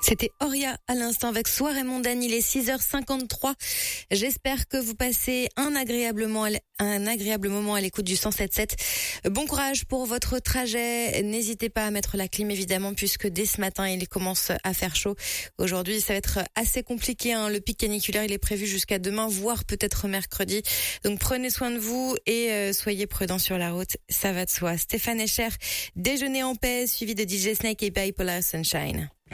C'était Oria à l'instant avec Soirée Mondaine, il est 6h53. J'espère que vous passez un agréable moment à l'écoute du 107.7. Bon courage pour votre trajet. N'hésitez pas à mettre la clim évidemment puisque dès ce matin il commence à faire chaud. Aujourd'hui ça va être assez compliqué. Le pic caniculaire il est prévu jusqu'à demain, voire peut-être mercredi. Donc prenez soin de vous et soyez prudents sur la route. Ça va de soi. Stéphane Escher, Déjeuner en paix, suivi de DJ Snake et Bipolar Sunshine.